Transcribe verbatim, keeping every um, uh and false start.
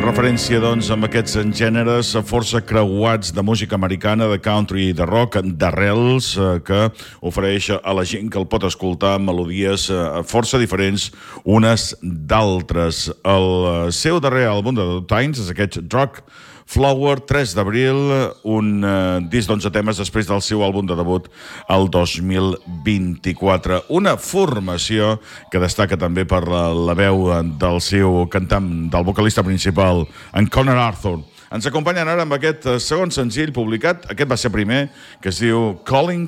referència, doncs, amb aquests gèneres força creuats de música americana, de country i de rock, d'arrels, eh, que ofereix a la gent que el pot escoltar melodies eh, força diferents unes d'altres. El eh, seu darrer àlbum de The Times és aquest Drug Flower, tres d'abril, un eh, disc d'onze temes després del seu àlbum de debut el dos mil vint-i-quatre. Una formació que destaca també per la, la veu del seu cantant, del vocalista principal, en Conor Arthur. Ens acompanyen ara amb aquest segon senzill publicat, aquest va ser primer, que es diu Calling